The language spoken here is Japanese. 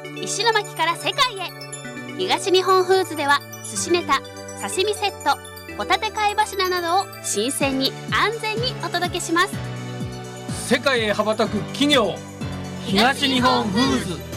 石巻から世界へ。東日本フーズでは寿司ネタ、刺身セット、ホタテ貝柱などを新鮮に安全にお届けします。 世界へ羽ばたく企業、東日本フーズ。